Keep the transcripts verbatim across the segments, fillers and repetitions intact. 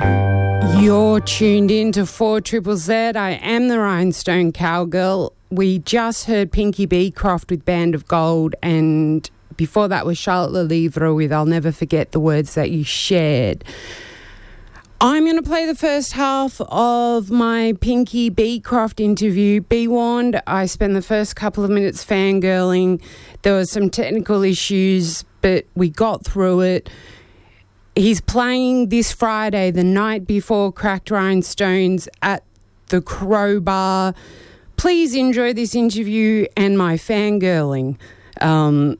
You're tuned in to four Triple Z. I am the Rhinestone Cowgirl. We just heard Pinky Beecroft with Band of Gold, and before that was Charlotte Lelivre with I'll Never Forget the Words That You Shared. I'm going to play the first half of my Pinky Beecroft interview. Be warned, I spent the first couple of minutes fangirling. There were some technical issues, but we got through it. He's playing this Friday, the night before Cracked Rhinestones, at the Crowbar. Please enjoy this interview and my fangirling. Um,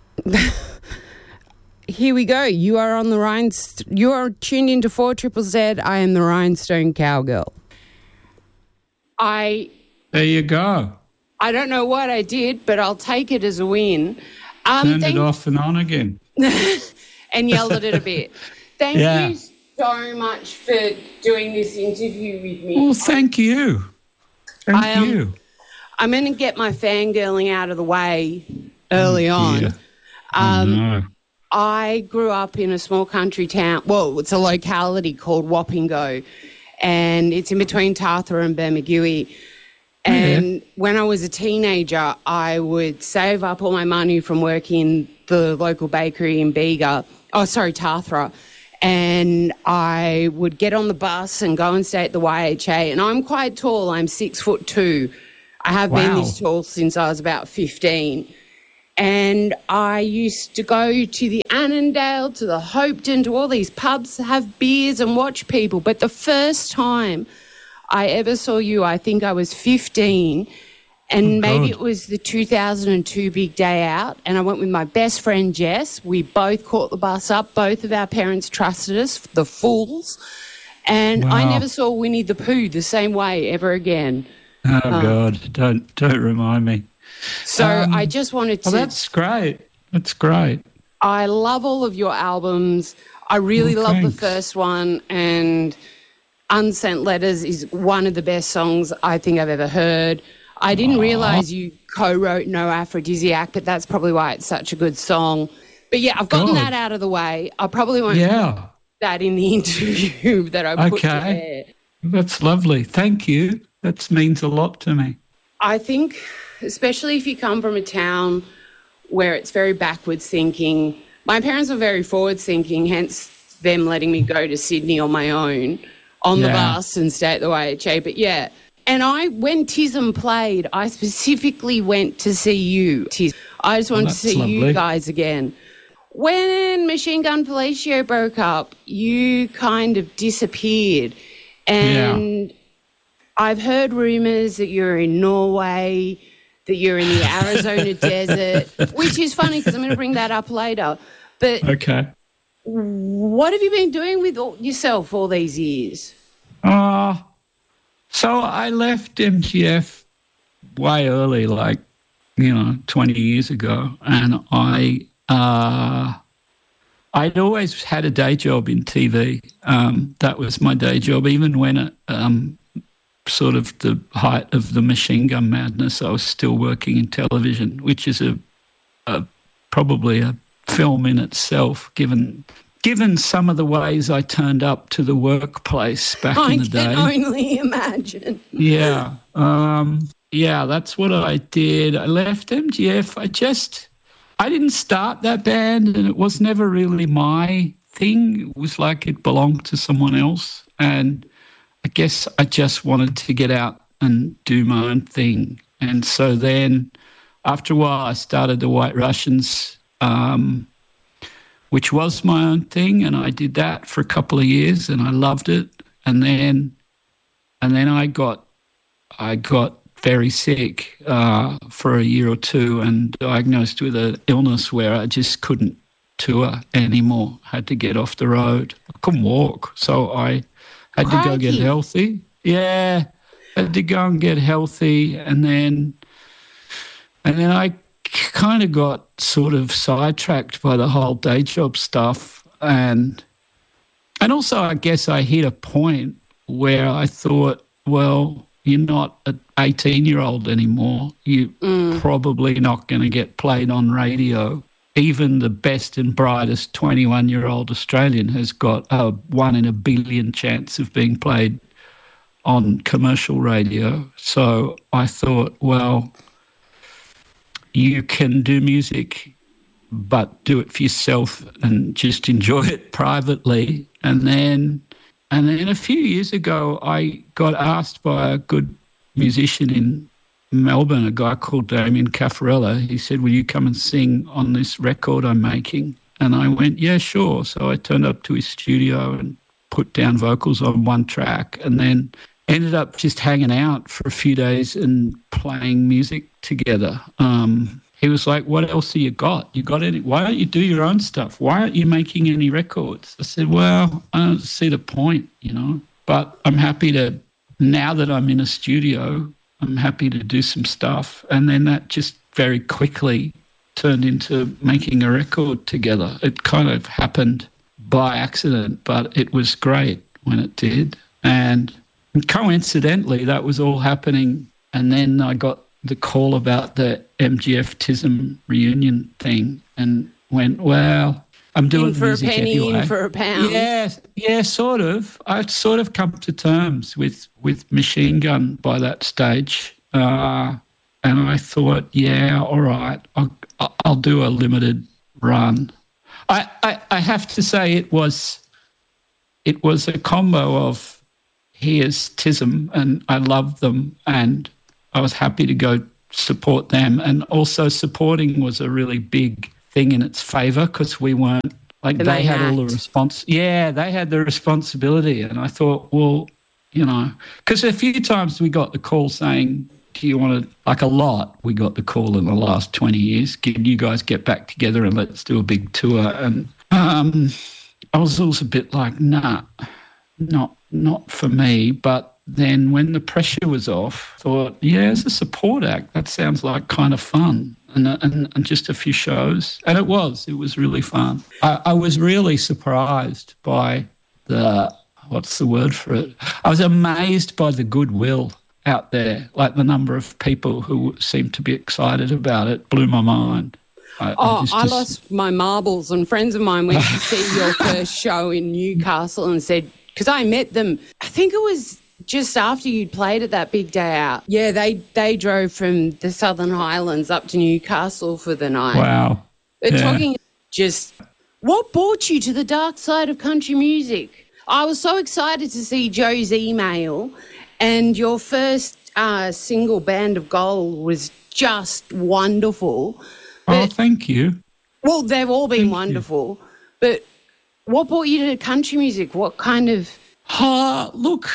here we go. You are on the Rhinest- You are tuned into four Triple Z. I am the Rhinestone Cowgirl. I. There you go. I don't know what I did, but I'll take it as a win. Um, Turned thank- it off and on again. and yelled at it a bit. Thank yeah. you so much for doing this interview with me. Well, thank you. Thank I, um, you. I'm going to get my fangirling out of the way early oh, on. um, Oh, no. I grew up in a small country town. Well, it's a locality called Wappingo, and it's in between Tathra and Bermagui. And yeah. when I was a teenager, I would save up all my money from working in the local bakery in Bega. Oh, sorry, Tathra. And I would get on the bus and go and stay at the Y H A. And I'm quite tall. I'm six foot two. I have wow. been this tall since I was about fifteen. And I used to go to the Annandale, to the Hopeton, to all these pubs, have beers and watch people. But the first time I ever saw you, I think I was fifteen, and oh, maybe God. it was the two thousand two big day out, and I went with my best friend Jess. We both caught the bus up. Both of our parents trusted us, the fools. And wow. I never saw Winnie the Pooh the same way ever again. Oh, um, God, don't don't remind me. So um, I just wanted to... Oh, that's great. That's great. I love all of your albums. I really oh, love thanks. the first one, and Unsent Letters is one of the best songs I think I've ever heard. I didn't Aww. realise you co-wrote No Aphrodisiac, but that's probably why it's such a good song. But, yeah, I've gotten God. that out of the way. I probably won't yeah. put that in the interview that I put okay. to air. That's lovely. Thank you. That means a lot to me. I think, especially if you come from a town where it's very backwards thinking. My parents were very forward thinking, hence them letting me go to Sydney on my own on yeah. the bus and stay at the Y H A. But, yeah. And I, when Tism played, I specifically went to see you, Tism. I just wanted oh, to see lovely. you guys again. When Machine Gun Felicio broke up, you kind of disappeared. And yeah. I've heard rumours that you're in Norway, that you're in the Arizona desert, which is funny because I'm going to bring that up later. But okay. what have you been doing with all, yourself all these years? Uh, so I left M G F way early, like, you know, twenty years ago. And I, uh, I'd always had a day job in T V. Um, that was my day job, even when it, um, sort of the height of the Machine Gun madness, I was still working in television, which is a, a probably a film in itself, given given some of the ways I turned up to the workplace back I in the day. I can only imagine. Yeah. Um, yeah, that's what I did. I left M G F. I just, I didn't start that band, and it was never really my thing. It was like it belonged to someone else. And I guess I just wanted to get out and do my own thing. And so then after a while I started the White Russians, um, which was my own thing, and I did that for a couple of years and I loved it. And then and then I got I got very sick uh, for a year or two and diagnosed with an illness where I just couldn't tour anymore. I had to get off the road. I couldn't walk, so I had to go get healthy. Yeah, had to go and get healthy, and then and then I kind of got sort of sidetracked by the whole day job stuff, and and also I guess I hit a point where I thought, well, you're not an eighteen-year-old anymore. You're mm. probably not going to get played on radio even the best and brightest twenty-one-year-old Australian has got a one in a billion chance of being played on commercial radio. So I thought, well, you can do music, but do it for yourself and just enjoy it privately. And then, and then a few years ago, I got asked by a good musician in Melbourne, a guy called Damien Caffarella. He said, will you come and sing on this record I'm making? And I went, yeah, sure. So I turned up to his studio and put down vocals on one track, and then ended up just hanging out for a few days and playing music together. Um, he was like, what else have you got? You got any? Why don't you do your own stuff? Why aren't you making any records? I said, well, I don't see the point, you know, but I'm happy to, now that I'm in a studio, I'm happy to do some stuff. And then that just very quickly turned into making a record together. It kind of happened by accident, but it was great when it did. And coincidentally, that was all happening. And then I got the call about the M G F T I S M reunion thing and went, well, I'm doing in for music a penny, anyway. in for a pound. Yeah, yeah, sort of. I'd sort of come to terms with, with Machine Gun by that stage. Uh, and I thought, yeah, all right, I'll, I'll do a limited run. I, I, I have to say it was it was a combo of here's T I S M and I loved them and I was happy to go support them, and also supporting was a really big thing in its favour because we weren't, like they, they had act. all the response. Yeah, they had the responsibility, and I thought, well, you know, because a few times we got the call saying, do you want to, like a lot, we got the call in the last twenty years, can you guys get back together and let's do a big tour? And um, I was also a bit like, nah, not not for me. But then when the pressure was off, I thought, yeah, as a support act, that sounds like kind of fun. And, and, and just a few shows. And it was, it was really fun. I, I was really surprised by the, what's the word for it? I was amazed by the goodwill out there, like the number of people who seemed to be excited about it blew my mind. I, oh, I, just, I just, lost my marbles, and friends of mine went to see your first show in Newcastle and said, because I met them, I think it was just after you'd played at that big day out. Yeah, they, they drove from the Southern Highlands up to Newcastle for the night. Wow. They're yeah. talking just, what brought you to the dark side of country music? I was so excited to see Joe's email, and your first uh, single, Band of Gold, was just wonderful. But, oh, but, thank you. Well, they've all been thank wonderful. You. But what brought you to country music? What kind of... Uh, look,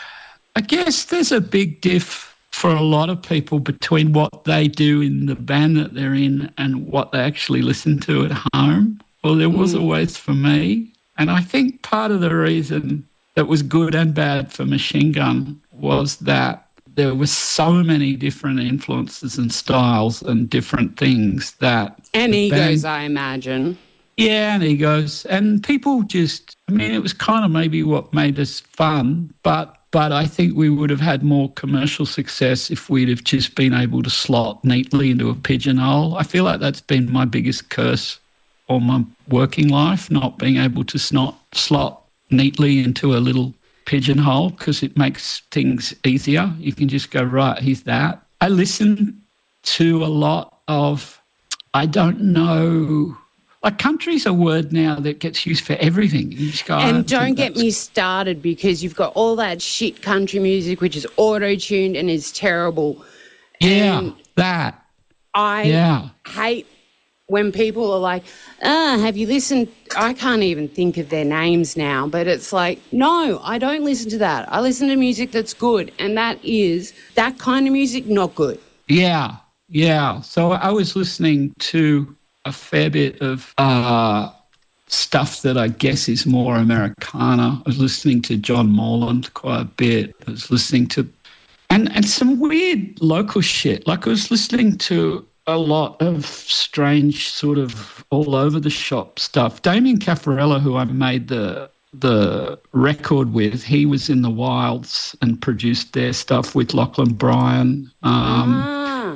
I guess there's a big diff for a lot of people between what they do in the band that they're in and what they actually listen to at home. Well, there was mm. always for me. And I think part of the reason that was good and bad for Machine Gun was that there were so many different influences and styles and different things that... And egos, band, I imagine. Yeah, and egos. And people just... I mean, it was kind of maybe what made us fun, but but I think we would have had more commercial success if we'd have just been able to slot neatly into a pigeonhole. I feel like that's been my biggest curse all my working life, not being able to snot, slot neatly into a little pigeonhole, because it makes things easier. You can just go, right, here's that. I listen to a lot of, I don't know, like country's a word now that gets used for everything. You just go, and don't get me started, because you've got all that shit country music which is auto-tuned and is terrible. Yeah, and that. I yeah. hate when people are like, ah, have you listened? I can't even think of their names now, but it's like, no, I don't listen to that. I listen to music that's good, and that is, that kind of music, not good. Yeah, yeah. So I was listening to a fair bit of uh, stuff that I guess is more Americana. I was listening to John Morland quite a bit. I was listening to, and, and some weird local shit. Like I was listening to a lot of strange sort of all over the shop stuff. Damien Caffarella, who I made the the record with, he was in the Wilds and produced their stuff with Lachlan Bryan. Um, ah.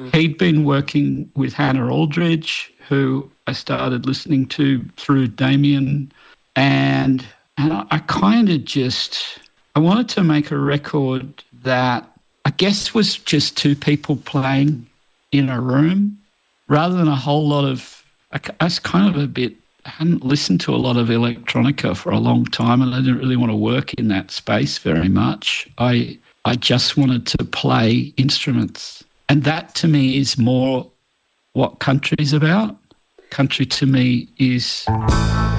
he'd been working with Hannah Aldridge, who I started listening to through Damien, and and I, I kind of just I wanted to make a record that I guess was just two people playing in a room rather than a whole lot of. I, I was kind of a bit. I hadn't listened to a lot of electronica for a long time, and I didn't really want to work in that space very much. I I just wanted to play instruments, and that to me is more what country's about. Country to me is